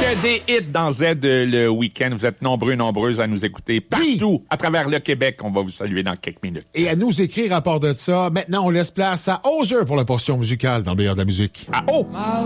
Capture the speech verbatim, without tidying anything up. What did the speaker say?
que des hits dans Z le week-end. Vous êtes nombreux, nombreuses à nous écouter partout oui. à travers le Québec. On va vous saluer dans quelques minutes. Et à nous écrire à part de ça. Maintenant, on laisse place à Hozier pour la portion musicale dans le meilleur de la musique. Ah oh!